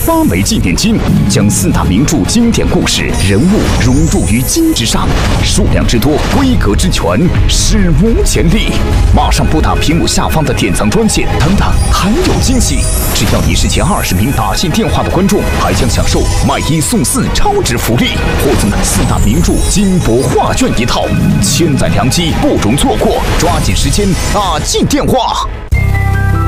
发霉纪念金，将4大名著经典故事人物融入于金之上，数量之多，规格之全，史无前例。马上拨打屏幕下方的典藏专线，等等，还有惊喜！只要你是前20名打进电话的观众，还将享受买1送4超值福利，获赠4大名著金箔画卷1套，千载良机，不容错过，抓紧时间打进电话。